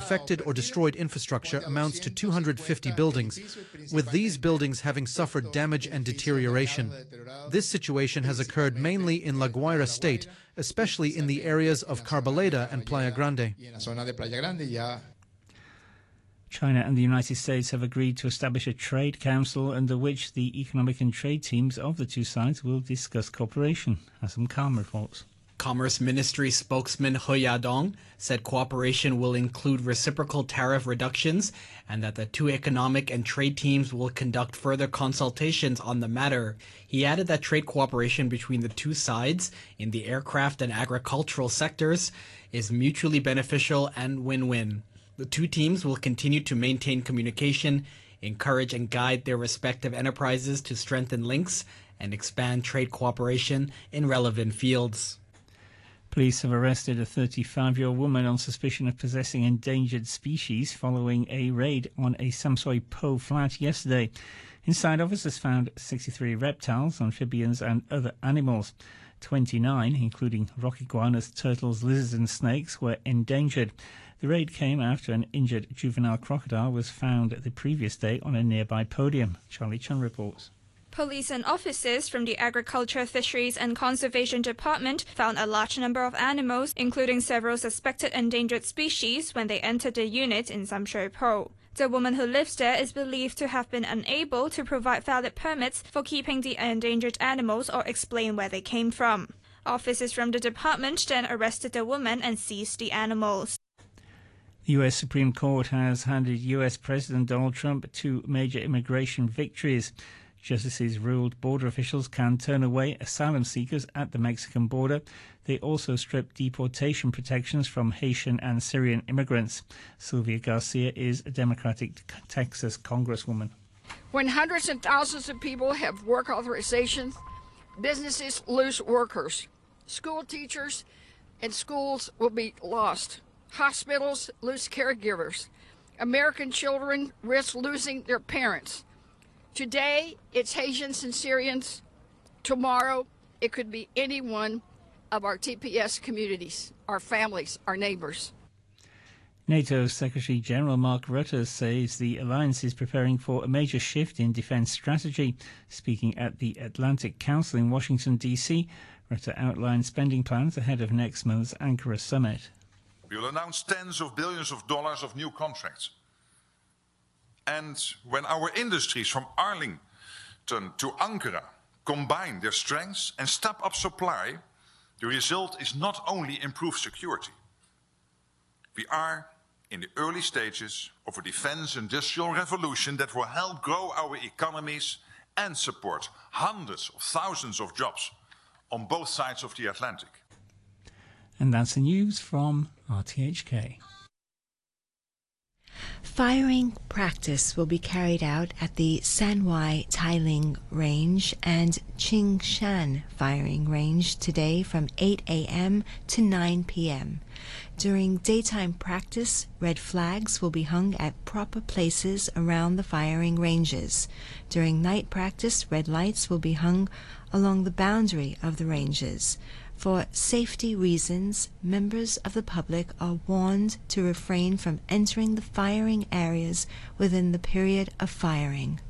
affected or destroyed infrastructure amounts to 250 buildings, with these buildings having suffered damage and deterioration. This situation has occurred mainly in La Guaira state, especially in the areas of Carbaleda and Playa Grande. China and the United States have agreed to establish a trade council under which the economic and trade teams of the two sides will discuss cooperation. Hassan Khan reports. Commerce Ministry spokesman He Yadong said cooperation will include reciprocal tariff reductions and that the two economic and trade teams will conduct further consultations on the matter. He added that trade cooperation between the two sides in the aircraft and agricultural sectors is mutually beneficial and win-win. The two teams will continue to maintain communication, encourage and guide their respective enterprises to strengthen links and expand trade cooperation in relevant fields. Police have arrested a 35-year-old woman on suspicion of possessing endangered species following a raid on a Samsoi Po flat yesterday. Inside, officers found 63 reptiles, amphibians and other animals. 29, including rock iguanas, turtles, lizards and snakes, were endangered. The raid came after an injured juvenile crocodile was found the previous day on a nearby podium. Charlie Chun reports. Police and officers from the Agriculture, Fisheries and Conservation Department found a large number of animals, including several suspected endangered species, when they entered the unit in Samsoi Po. The woman who lives there is believed to have been unable to provide valid permits for keeping the endangered animals or explain where they came from. Officers from the department then arrested the woman and seized the animals. The U.S. Supreme Court has handed U.S. President Donald Trump two major immigration victories. Justices ruled border officials can turn away asylum seekers at the Mexican border. They also stripped deportation protections from Haitian and Syrian immigrants. Sylvia Garcia is a Democratic Texas congresswoman. When hundreds and thousands of people have work authorization, businesses lose workers. School teachers and schools will be lost. Hospitals lose caregivers. American children risk losing their parents. Today, it's Haitians and Syrians. Tomorrow, it could be any one of our TPS communities, our families, our neighbors. NATO Secretary General Mark Rutte says the alliance is preparing for a major shift in defence strategy. Speaking at the Atlantic Council in Washington, D.C., Rutte outlined spending plans ahead of next month's Ankara summit. We will announce tens of billions of dollars of new contracts. And when our industries from Arlington to Ankara combine their strengths and step up supply, the result is not only improved security. We are in the early stages of a defense industrial revolution that will help grow our economies and support hundreds of thousands of jobs on both sides of the Atlantic. And that's the news from RTHK. Firing practice will be carried out at the Sanwai Tailing Range and Qingshan Firing Range today from 8 a.m. to 9 p.m. During daytime practice, red flags will be hung at proper places around the firing ranges. During night practice, red lights will be hung along the boundary of the ranges. For safety reasons, members of the public are warned to refrain from entering the firing areas within the period of firing.